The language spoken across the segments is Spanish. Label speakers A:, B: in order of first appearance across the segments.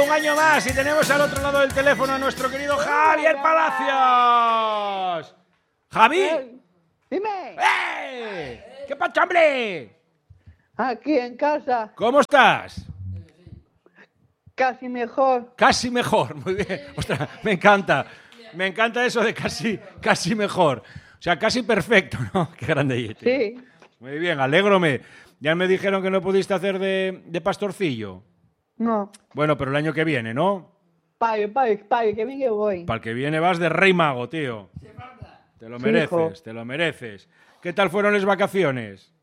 A: un año más y tenemos al otro lado del teléfono a nuestro querido Javier Palacios. ¡Javi!
B: Dime.
A: ¿Qué pasa, hombre?
B: Aquí en casa,
A: ¿Cómo estás?
B: casi mejor.
A: Casi mejor, muy bien. Ostras, me encanta. Me encanta eso de casi mejor. O sea, casi perfecto, ¿no? Qué grande.
B: Sí.
A: Muy bien, alégrome. Ya me dijeron que no pudiste hacer de pastorcillo.
B: No.
A: Bueno, pero el año que viene, ¿no?
B: Pague, que bien que voy.
A: Para el que viene vas de rey mago, tío. Te lo
B: Sí,
A: mereces,
B: hijo.
A: te lo mereces. ¿Qué tal fueron las vacaciones?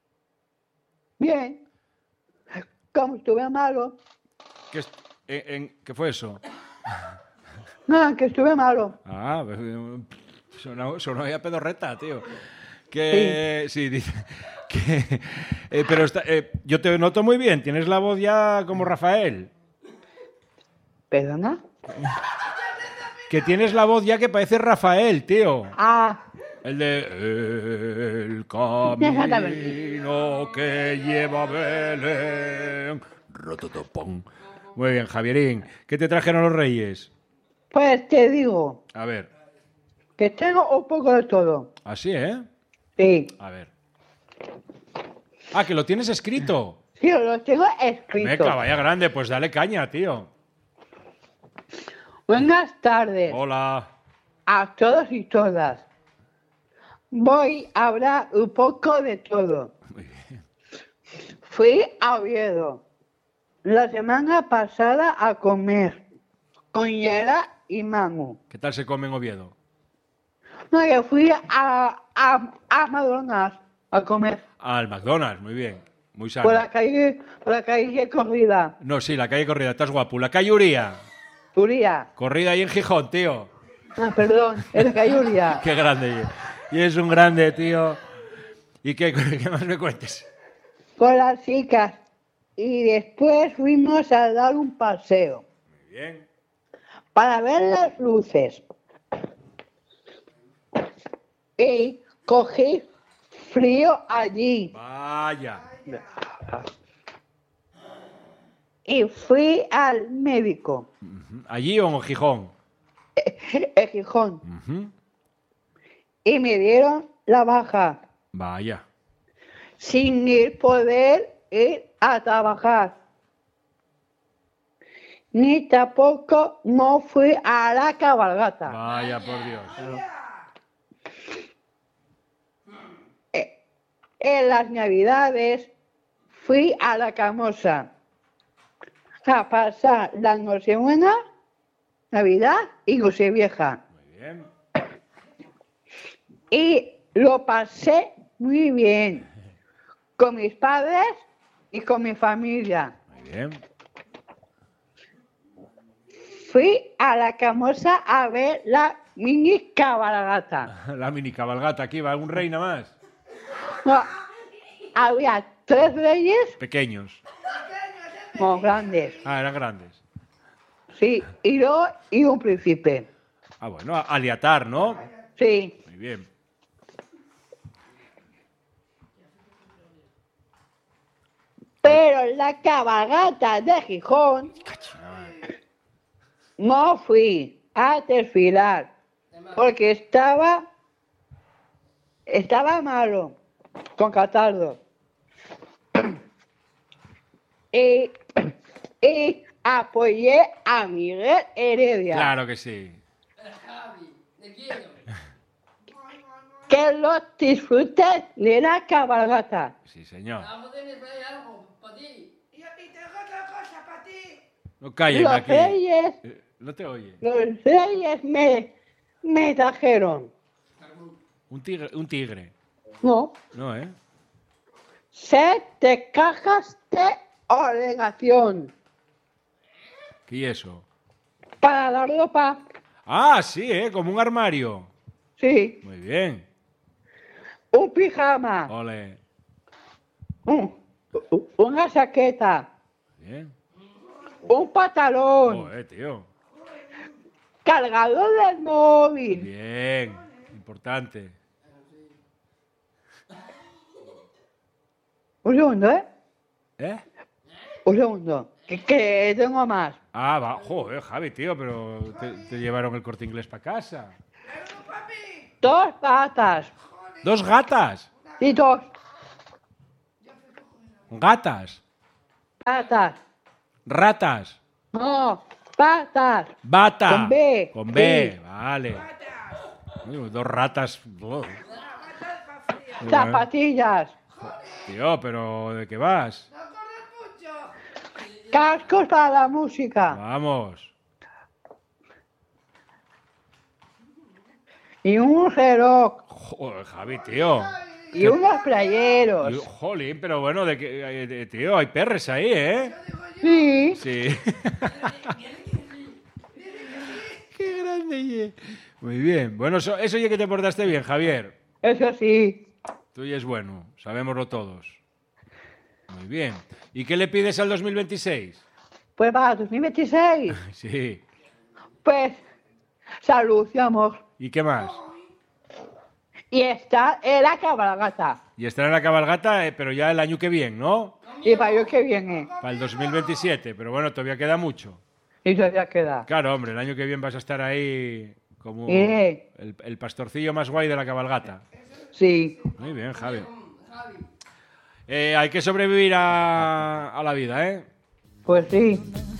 B: Bien. Como estuve malo.
A: ¿Qué fue eso?
B: No, que estuve malo.
A: Ah, sonó ya pedorreta, tío. Que sí, dice que pero yo te noto muy bien, tienes la voz ya como Rafael.
B: ¿Perdona?
A: Que tienes la voz ya que parece Rafael, tío.
B: Ah,
A: El de el camino que lleva a Belén. Rototopón. Muy bien, Javierín. ¿Qué te trajeron los Reyes?
B: pues te digo
A: A ver.
B: que tengo un poco de todo.
A: Así, ¿eh?
B: Sí.
A: A ver. Ah, que lo tienes escrito.
B: Sí, lo tengo escrito.
A: Meca, vaya grande, pues dale caña, tío.
B: Buenas tardes
A: Hola.
B: a todos y todas. Voy a hablar un poco de todo.
A: Muy bien.
B: Fui a Oviedo la semana pasada a comer con Yera y Manu.
A: ¿Qué tal se come en Oviedo?
B: No, que fui a McDonald's a comer
A: Al McDonald's, muy bien. Muy sano.
B: por la calle Corrida.
A: No, sí, la calle Corrida, estás guapo. La calle Uría.
B: Uría.
A: Corrida ahí en Gijón, tío.
B: Ah, perdón, es la calle Uría.
A: Qué grande. Y es un grande, tío. ¿Y qué más me cuentes?
B: Con las chicas. Y después fuimos a dar un paseo
A: Muy bien.
B: para ver las luces. Y cogí frío allí.
A: Vaya.
B: Y fui al médico,
A: ¿Allí o en Gijón?
B: en Gijón. Y me dieron la baja.
A: Vaya.
B: Sin poder ir a trabajar. Ni tampoco no fui a la cabalgata.
A: Vaya, por Dios.
B: En las navidades fui a la Camosa a pasar la Nochebuena, Navidad y Nochevieja.
A: Muy bien.
B: Y lo pasé muy bien con mis padres y con mi familia.
A: Muy bien.
B: Fui a la Camosa a ver la mini cabalgata.
A: La mini cabalgata, aquí va, un reina más.
B: No, había 3 reyes
A: Pequeños.
B: muy grandes.
A: Ah, eran grandes.
B: Sí, y yo y un príncipe.
A: Ah, bueno, aliatar, ¿no?
B: Sí.
A: Muy bien.
B: Pero la cabalgata de Gijón no fui a desfilar porque estaba malo con catarro. Y apoyé a Miguel Heredia.
A: Claro que sí.
B: Que lo disfruten de la cabalgata.
A: Sí, señor.
C: Y tengo otra cosa para ti.
A: No calles
B: Los
A: aquí.
B: reyes,
A: No te oye.
B: los reyes me trajeron.
A: Un tigre.
B: No,
A: No, ¿eh?
B: 7 cajas de obligación
A: ¿Qué es eso?
B: para la ropa.
A: Ah, sí, ¿eh? Como un armario.
B: Sí,
A: Muy bien.
B: un pijama,
A: Ole.
B: una chaqueta,
A: Bien.
B: un pantalón,
A: Tío.
B: cargador del móvil.
A: Bien. Importante.
B: Un segundo, ¿eh?
A: ¿Eh?
B: Un segundo, que tengo más.
A: Ah, va. Joder, Javi, tío, pero te llevaron el Corte Inglés para casa.
C: Pero papi.
B: 2 patas.
A: ¿Dos gatas?
B: Y 2
A: Gatas.
B: patas.
A: Ratas.
B: No, patas.
A: Bata.
B: Con B.
A: Con B,
B: Sí.
A: vale. Uy, dos ratas. Oh.
B: Zapatillas.
A: Tío, pero ¿de qué vas?
C: No corres mucho.
B: Cascos para la música.
A: Vamos.
B: Y un reloj.
A: Joder, Javi, tío.
B: Y unos playeros.
A: Jolín, pero bueno, tío, hay perres ahí, ¿eh?
B: Sí.
A: Sí. Qué grande, ye. Muy bien. Bueno, eso ya que te portaste bien, Javier.
B: Eso sí.
A: Tú ya es bueno, sabémoslo todos. Muy bien. ¿Y qué le pides al 2026?
B: Pues para 2026.
A: Sí.
B: Pues salud y amor.
A: ¿Y qué más?
B: Y está en la cabalgata.
A: Y estar en la cabalgata, pero ya el año que viene, ¿no?
B: Y para yo que viene.
A: Para el 2027, pero bueno, todavía queda mucho.
B: Y todavía queda.
A: Claro, hombre, el año que viene vas a estar ahí como
B: Iré.
A: el pastorcillo más guay de la cabalgata.
B: Sí.
A: Muy bien, Javi. Hay que sobrevivir a la vida, ¿eh?
B: Pues sí.